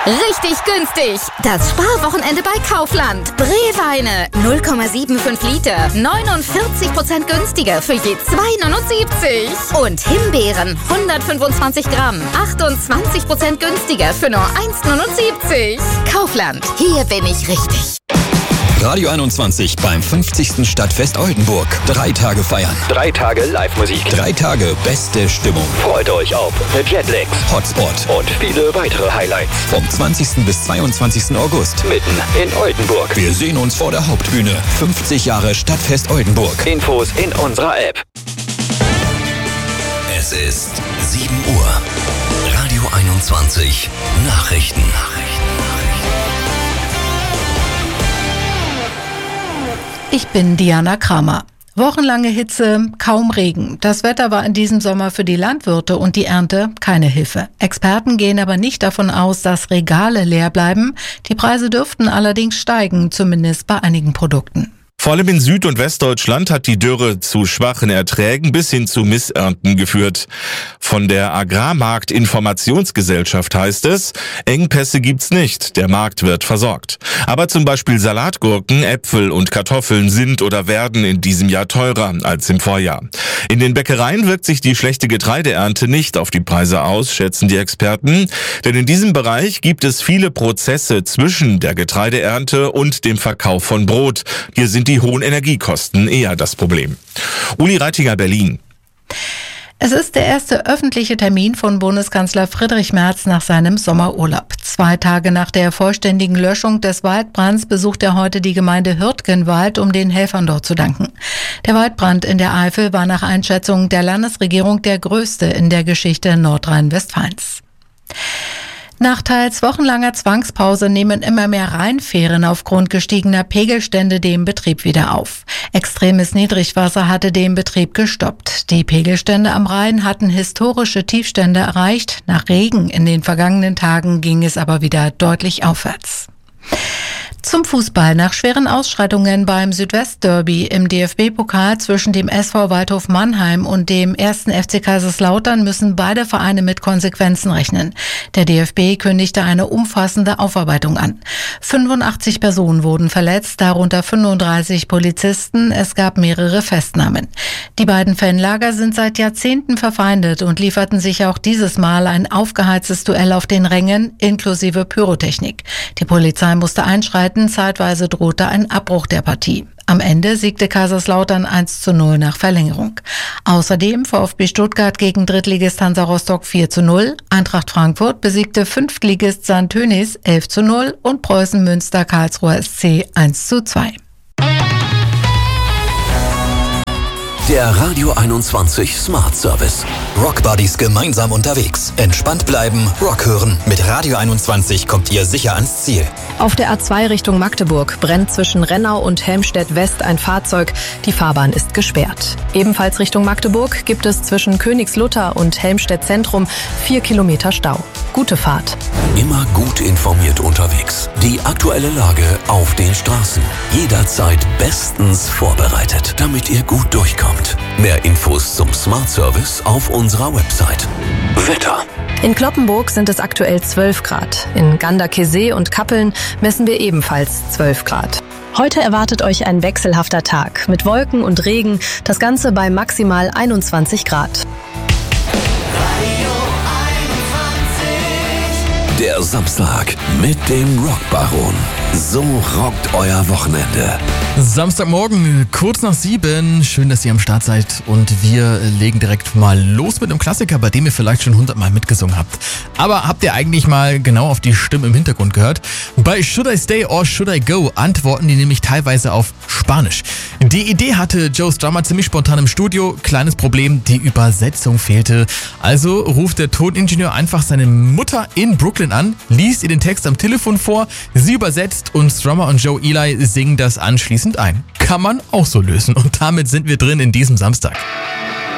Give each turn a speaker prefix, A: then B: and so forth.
A: Richtig günstig. Das Sparwochenende bei Kaufland. Brewweine 0,75 Liter. 49% günstiger für je 2,79. Und Himbeeren 125 Gramm. 28% günstiger für nur 1,79. Kaufland. Hier bin ich richtig.
B: Radio 21 beim 50. Stadtfest Oldenburg. 3 Tage feiern.
C: 3 Tage Live-Musik.
B: 3 Tage beste Stimmung.
C: Freut euch auf Jetlags,
B: Hotspot
C: und viele weitere Highlights.
B: Vom 20. bis 22. August.
C: Mitten in Oldenburg.
B: Wir sehen uns vor der Hauptbühne. 50 Jahre Stadtfest Oldenburg.
C: Infos in unserer App.
D: Es ist 7 Uhr. Radio 21 Nachrichten.
E: Ich bin Diana Kramer. Wochenlange Hitze, kaum Regen. Das Wetter war in diesem Sommer für die Landwirte und die Ernte keine Hilfe. Experten gehen aber nicht davon aus, dass Regale leer bleiben. Die Preise dürften allerdings steigen, zumindest bei einigen Produkten.
F: Vor allem in Süd- und Westdeutschland hat die Dürre zu schwachen Erträgen bis hin zu Missernten geführt. Von der Agrarmarkt-Informationsgesellschaft heißt es, Engpässe gibt's nicht, der Markt wird versorgt. Aber zum Beispiel Salatgurken, Äpfel und Kartoffeln sind oder werden in diesem Jahr teurer als im Vorjahr. In den Bäckereien wirkt sich die schlechte Getreideernte nicht auf die Preise aus, schätzen die Experten. Denn in diesem Bereich gibt es viele Prozesse zwischen der Getreideernte und dem Verkauf von Brot. Hier sind die hohen Energiekosten eher das Problem. Uli Reitinger, Berlin.
E: Es ist der erste öffentliche Termin von Bundeskanzler Friedrich Merz nach seinem Sommerurlaub. 2 Tage nach der vollständigen Löschung des Waldbrands besucht er heute die Gemeinde Hürtgenwald, um den Helfern dort zu danken. Der Waldbrand in der Eifel war nach Einschätzung der Landesregierung der größte in der Geschichte Nordrhein-Westfalens. Nach teils wochenlanger Zwangspause nehmen immer mehr Rheinfähren aufgrund gestiegener Pegelstände den Betrieb wieder auf. Extremes Niedrigwasser hatte den Betrieb gestoppt. Die Pegelstände am Rhein hatten historische Tiefstände erreicht. Nach Regen in den vergangenen Tagen ging es aber wieder deutlich aufwärts. Zum Fußball. Nach schweren Ausschreitungen beim Südwestderby im DFB-Pokal zwischen dem SV Waldhof Mannheim und dem 1. FC Kaiserslautern müssen beide Vereine mit Konsequenzen rechnen. Der DFB kündigte eine umfassende Aufarbeitung an. 85 Personen wurden verletzt, darunter 35 Polizisten. Es gab mehrere Festnahmen. Die beiden Fanlager sind seit Jahrzehnten verfeindet und lieferten sich auch dieses Mal ein aufgeheiztes Duell auf den Rängen inklusive Pyrotechnik. Die Polizei musste einschreiten. Zeitweise drohte ein Abbruch der Partie. Am Ende siegte Kaiserslautern 1:0 nach Verlängerung. Außerdem VfB Stuttgart gegen Drittligist Hansa Rostock 4:0, Eintracht Frankfurt besiegte Fünftligist St. Tönis 11:0 und Preußen Münster Karlsruher SC 1:2.
D: Der Radio 21 Smart Service. Rock Buddies gemeinsam unterwegs. Entspannt bleiben, Rock hören. Mit Radio 21 kommt ihr sicher ans Ziel.
G: Auf der A2 Richtung Magdeburg brennt zwischen Rennau und Helmstedt West ein Fahrzeug. Die Fahrbahn ist gesperrt. Ebenfalls Richtung Magdeburg gibt es zwischen Königslutter und Helmstedt Zentrum 4 Kilometer Stau. Gute Fahrt.
D: Immer gut informiert unterwegs. Die aktuelle Lage auf den Straßen. Jederzeit bestens vorbereitet, damit ihr gut durchkommt. Mehr Infos zum Smart Service auf unserer Website. Wetter.
G: In Cloppenburg sind es aktuell 12 Grad. In Ganderkesee und Kappeln messen wir ebenfalls 12 Grad. Heute erwartet euch ein wechselhafter Tag mit Wolken und Regen, das Ganze bei maximal 21 Grad.
D: Der Samstag mit dem Rockbaron. So rockt euer Wochenende.
H: Samstagmorgen, kurz nach 7. Schön, dass ihr am Start seid. Und wir legen direkt mal los mit einem Klassiker, bei dem ihr vielleicht schon 100-mal mitgesungen habt. Aber habt ihr eigentlich mal genau auf die Stimme im Hintergrund gehört? Bei Should I Stay or Should I Go antworten die nämlich teilweise auf Spanisch. Die Idee hatte Joe Strummer ziemlich spontan im Studio. Kleines Problem, die Übersetzung fehlte. Also ruft der Toningenieur einfach seine Mutter in Brooklyn an, liest ihr den Text am Telefon vor, sie übersetzt und Strummer und Joe Eli singen das anschließend ein. Kann man auch so lösen. Und damit sind wir drin in diesem Samstag.